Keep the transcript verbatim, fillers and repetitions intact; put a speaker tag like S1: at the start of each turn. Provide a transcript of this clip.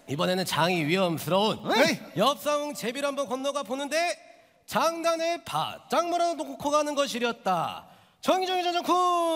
S1: 이번에는 장이 위험스러운
S2: 에이.
S1: 옆사웅 제비를 한번 건너가 보는데 장단에 바짝 몰아놓고 가는 것이렸다. 정의정의정정쿵.